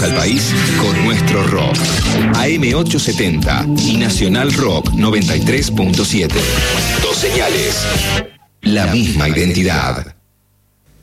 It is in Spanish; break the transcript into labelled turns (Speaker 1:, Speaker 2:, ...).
Speaker 1: al país con nuestro rock. AM870 y Nacional Rock 93.7. Dos señales, la misma identidad.